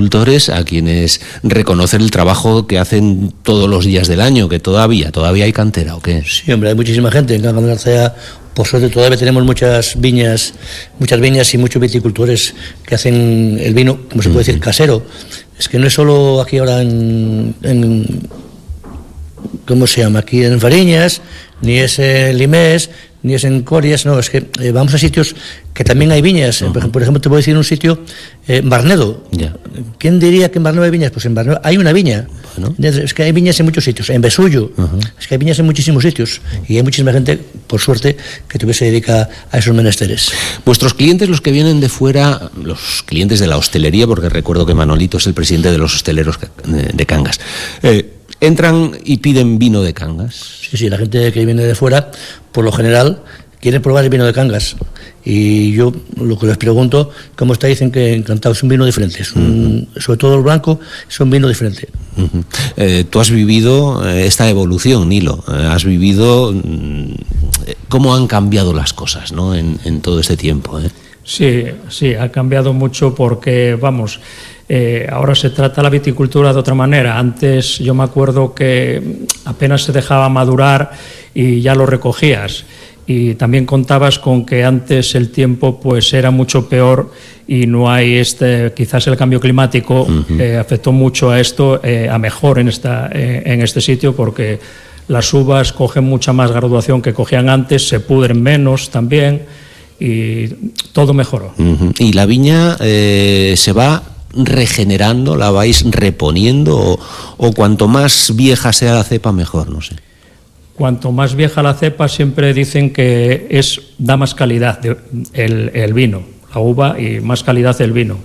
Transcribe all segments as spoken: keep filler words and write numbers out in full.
viticultores a quienes reconocer el trabajo que hacen todos los días del año, que todavía, todavía hay cantera, ¿o qué? Sí, hombre, hay muchísima gente en Cangas de Narcea. Por suerte todavía tenemos muchas viñas, muchas viñas y muchos viticultores que hacen el vino, como se puede decir, casero. Es que no es solo aquí ahora en, en ¿cómo se llama? Aquí en Fariñas, ni es en Limés, ni es en Corias, no, es que eh, vamos a sitios que también hay viñas. Uh-huh. Por ejemplo, por ejemplo, te voy a decir un sitio, eh, Barnedo. Yeah. ¿Quién diría que en Barnedo hay viñas? Pues en Barnedo hay una viña. Bueno. Es que hay viñas en muchos sitios, en Besullo, uh-huh. Es que hay viñas en muchísimos sitios y hay muchísima gente, por suerte, que todavía se dedica a esos menesteres. Vuestros clientes, los que vienen de fuera, los clientes de la hostelería, porque recuerdo que Manolito es el presidente de los hosteleros de Cangas, eh, ¿entran y piden vino de Cangas? Sí, sí, la gente que viene de fuera, por lo general, quiere probar el vino de Cangas. Y yo lo que les pregunto, ¿cómo está? Dicen que encantado, es un vino diferente. Es un, uh-huh. Sobre todo el blanco, es un vino diferente. Uh-huh. Eh, tú has vivido eh, esta evolución, Nilo. Eh, has vivido mm, cómo han cambiado las cosas, ¿no? en, en todo este tiempo. ¿eh? Sí, sí, ha cambiado mucho porque, vamos... Eh, ahora se trata la viticultura de otra manera. Antes yo me acuerdo que apenas se dejaba madurar y ya lo recogías. Y también contabas con que antes el tiempo pues era mucho peor y no hay este, quizás el cambio climático uh-huh. eh, afectó mucho a esto, eh, a mejor en, esta, eh, en este sitio, porque las uvas cogen mucha más graduación que cogían antes, se pudren menos también y todo mejoró. Uh-huh. Y la viña eh, se va regenerando, la vais reponiendo o, o cuanto más vieja sea la cepa mejor, no sé. Cuanto más vieja la cepa siempre dicen que es da más calidad de, el, el vino, la uva, y más calidad el vino,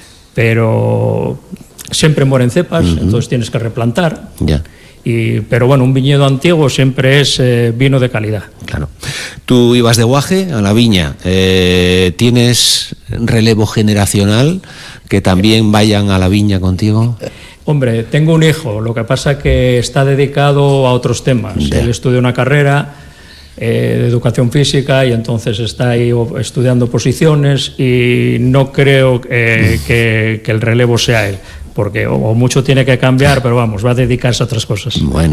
pero siempre mueren cepas, uh-huh. Entonces tienes que replantar. Ya. Y, pero bueno, un viñedo antiguo siempre es eh, vino de calidad. Claro. Tú ibas de Guaje a la viña, eh, ¿tienes relevo generacional que también vayan a la viña contigo? Hombre, tengo un hijo, lo que pasa que está dedicado a otros temas. Yeah. Él estudia una carrera eh, de educación física y entonces está ahí estudiando posiciones y no creo eh, que, que el relevo sea él. Porque o, o mucho tiene que cambiar, pero vamos, va a dedicarse a otras cosas. Bueno,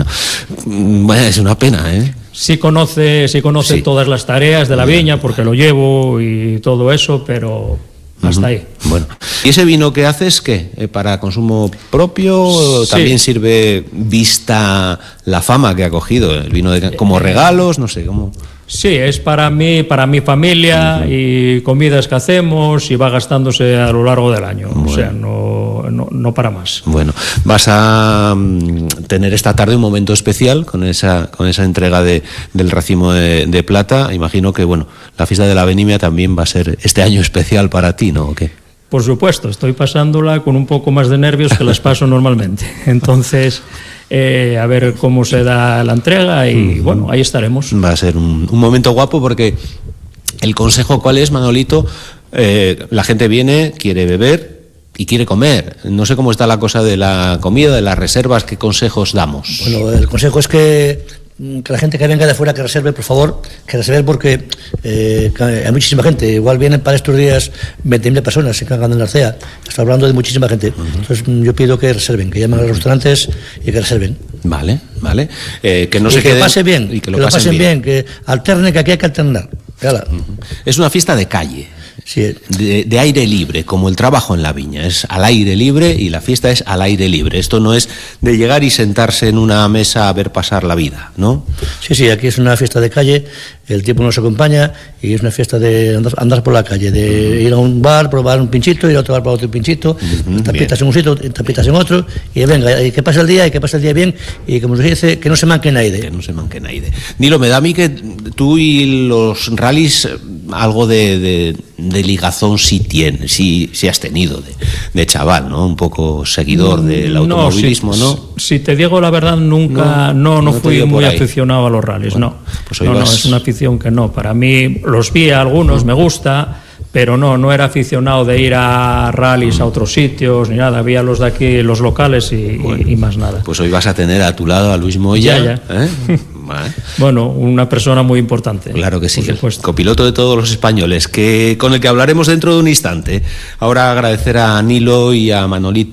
bueno es una pena, ¿eh? Sí conoce, sí conoce sí. todas las tareas de la viña, porque lo llevo y todo eso, pero hasta uh-huh. ahí. Bueno, ¿y ese vino que haces qué? ¿Para consumo propio? Sí. ¿También sirve, vista la fama que ha cogido el vino de, como regalos? No sé, ¿cómo...? Sí, es para mí, para mi familia uh-huh. y comidas que hacemos y va gastándose a lo largo del año. Bueno. O sea, no, no, no para más. Bueno, vas a um, tener esta tarde un momento especial con esa, con esa entrega de, del racimo de, de plata. Imagino que, bueno, la fiesta de la vendimia también va a ser este año especial para ti, ¿no? ¿O qué? Por supuesto, estoy pasándola con un poco más de nervios que las paso normalmente. Entonces... Eh, a ver cómo se da la entrega y uh-huh. bueno, ahí estaremos. Va a ser un, un momento guapo porque el consejo, ¿cuál es, Manolito? Eh, la gente viene, quiere beber y quiere comer. No sé cómo está la cosa de la comida, de las reservas, ¿qué consejos damos? Bueno, el consejo es que que la gente que venga de fuera que reserve, por favor, que reserve porque eh, hay muchísima gente. Igual vienen para estos días veinte mil personas en Cangas de Narcea. Estoy hablando de muchísima gente. Uh-huh. Entonces yo pido que reserven, que llamen a los restaurantes y que reserven. Vale, vale. Eh, que no y se que queden, pase bien, y que lo, que lo pasen, pasen bien. bien, que alternen, que aquí hay que alternar. Uh-huh. Es una fiesta de calle. Sí. De, de aire libre, como el trabajo en la viña, es al aire libre y la fiesta es al aire libre. Esto no es de llegar y sentarse en una mesa a ver pasar la vida, ¿no? Sí, sí, aquí es una fiesta de calle, el tiempo nos acompaña y es una fiesta de andar, andar por la calle, de uh-huh. ir a un bar, probar un pinchito, ir a otro bar, probar otro pinchito, uh-huh. tapitas en un sitio, tapitas en otro, y venga, y que pase el día, y que pase el día bien, y como se dice, que no se manque nadie. Que no se manque nadie. Nilo, me da a mí que tú y los rallies algo de, de, de ligazón sí tienes, sí, sí has tenido de, de chaval, ¿no? Un poco seguidor del automovilismo, ¿no? Si, ¿no? Si te digo la verdad, nunca, no, no, no, no fui muy aficionado a los rallies, bueno, no. Pues no, vas... no, es una afición que no. Para mí, los vi a algunos, me gusta, pero no, no era aficionado de ir a rallies a otros sitios ni nada. Había los de aquí, los locales y, bueno, y, y más nada. Pues hoy vas a tener a tu lado a Luis Moya. Ya, ya. ¿Eh? Vale. Bueno, una persona muy importante. Claro que sí, el copiloto de todos los españoles, que con el que hablaremos dentro de un instante. Ahora agradecer a Nilo y a Manolito